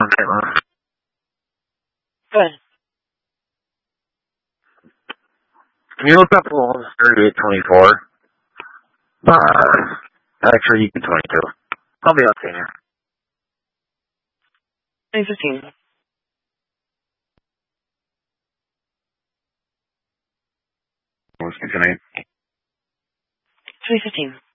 Caitlin. Good. Can you look up Loans 3824? Actually, you can 22. I'll be out senior. 2015. What's the name? 2015.